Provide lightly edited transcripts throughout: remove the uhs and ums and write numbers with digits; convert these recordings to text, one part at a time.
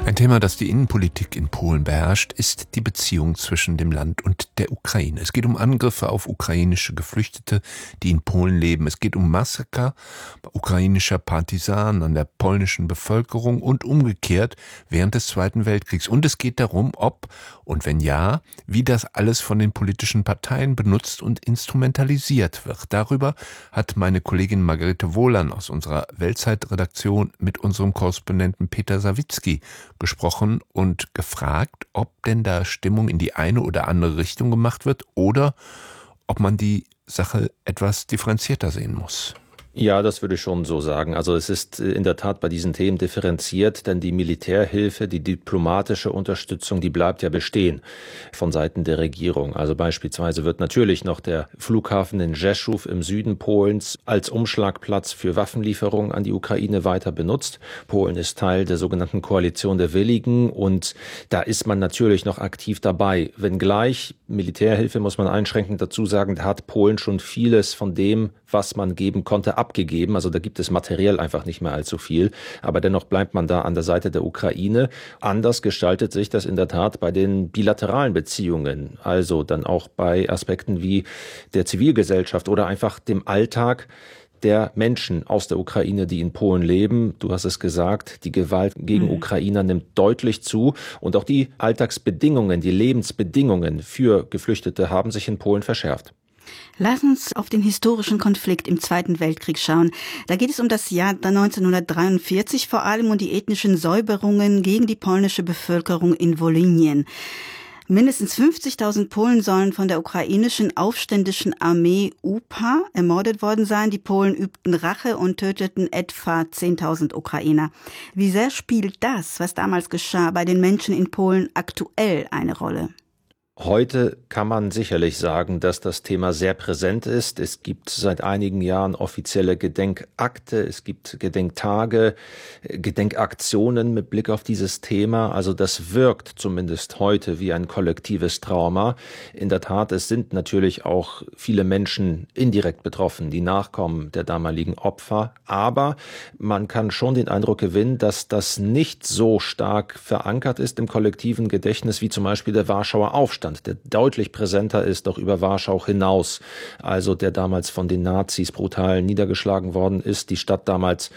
Ein Thema, das die Innenpolitik in Polen beherrscht, ist die Beziehung zwischen dem Land und der Ukraine. Es geht um Angriffe auf ukrainische Geflüchtete, die in Polen leben. Es geht um Massaker ukrainischer Partisanen an der polnischen Bevölkerung und umgekehrt während des Zweiten Weltkriegs. Und es geht darum, ob und wenn ja, wie das alles von den politischen Parteien benutzt und instrumentalisiert wird. Darüber hat meine Kollegin Margarete Wohlan aus unserer Weltzeitredaktion mit unserem Korrespondenten Peter Sawicki gesprochen und gefragt, ob denn da Stimmung in die eine oder andere Richtung gemacht wird oder ob man die Sache etwas differenzierter sehen muss. Ja, das würde ich schon so sagen. Also es ist in der Tat bei diesen Themen differenziert, denn die Militärhilfe, die diplomatische Unterstützung, die bleibt ja bestehen von Seiten der Regierung. Also beispielsweise wird natürlich noch der Flughafen in Rzeszów im Süden Polens als Umschlagplatz für Waffenlieferungen an die Ukraine weiter benutzt. Polen ist Teil der sogenannten Koalition der Willigen und da ist man natürlich noch aktiv dabei. Wenngleich Militärhilfe, muss man einschränkend dazu sagen, da hat Polen schon vieles von dem, was man geben konnte, abgegeben. Also da gibt es materiell einfach nicht mehr allzu viel. Aber dennoch bleibt man da an der Seite der Ukraine. Anders gestaltet sich das in der Tat bei den bilateralen Beziehungen. Also dann auch bei Aspekten wie der Zivilgesellschaft oder einfach dem Alltag der Menschen aus der Ukraine, die in Polen leben. Du hast es gesagt, die Gewalt gegen Ukrainer nimmt deutlich zu. Und auch die Alltagsbedingungen, die Lebensbedingungen für Geflüchtete haben sich in Polen verschärft. Lass uns auf den historischen Konflikt im Zweiten Weltkrieg schauen. Da geht es um das Jahr 1943 vor allem und die ethnischen Säuberungen gegen die polnische Bevölkerung in Wolinien. Mindestens 50.000 Polen sollen von der ukrainischen aufständischen Armee UPA ermordet worden sein. Die Polen übten Rache und töteten etwa 10.000 Ukrainer. Wie sehr spielt das, was damals geschah, bei den Menschen in Polen aktuell eine Rolle? Heute kann man sicherlich sagen, dass das Thema sehr präsent ist. Es gibt seit einigen Jahren offizielle Gedenkakte, es gibt Gedenktage, Gedenkaktionen mit Blick auf dieses Thema. Also das wirkt zumindest heute wie ein kollektives Trauma. In der Tat, es sind natürlich auch viele Menschen indirekt betroffen, die Nachkommen der damaligen Opfer. Aber man kann schon den Eindruck gewinnen, dass das nicht so stark verankert ist im kollektiven Gedächtnis wie zum Beispiel der Warschauer Aufstand, der deutlich präsenter ist, doch über Warschau hinaus, also der damals von den Nazis brutal niedergeschlagen worden ist, die Stadt damals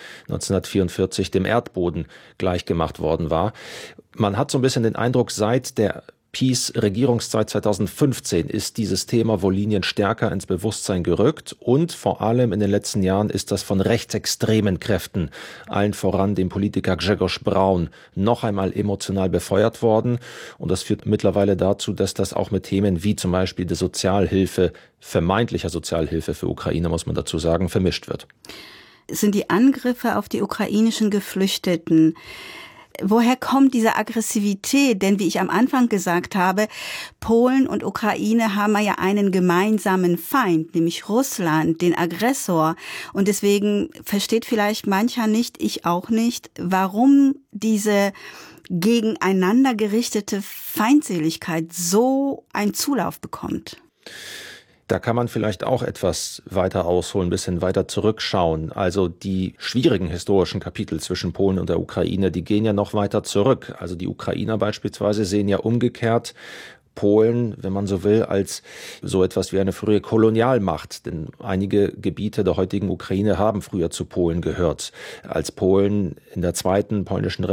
1944 dem Erdboden gleichgemacht worden war. Man hat so ein bisschen den Eindruck, seit der PiS-Regierungszeit 2015 ist dieses Thema Wolinien stärker ins Bewusstsein gerückt und vor allem in den letzten Jahren ist das von rechtsextremen Kräften, allen voran dem Politiker Grzegorz Braun, noch einmal emotional befeuert worden und das führt mittlerweile dazu, dass das auch mit Themen wie zum Beispiel der Sozialhilfe, vermeintlicher Sozialhilfe für Ukraine, muss man dazu sagen, vermischt wird. Sind die Angriffe auf die ukrainischen Geflüchteten, woher kommt diese Aggressivität? Denn wie ich am Anfang gesagt habe, Polen und Ukraine haben ja einen gemeinsamen Feind, nämlich Russland, den Aggressor. Und deswegen versteht vielleicht mancher nicht, ich auch nicht, warum diese gegeneinander gerichtete Feindseligkeit so einen Zulauf bekommt. Da kann man vielleicht auch etwas weiter ausholen, ein bisschen weiter zurückschauen. Also die schwierigen historischen Kapitel zwischen Polen und der Ukraine, die gehen ja noch weiter zurück. Also die Ukrainer beispielsweise sehen ja umgekehrt Polen, wenn man so will, als so etwas wie eine frühe Kolonialmacht. Denn einige Gebiete der heutigen Ukraine haben früher zu Polen gehört. Als Polen in der Zweiten Polnischen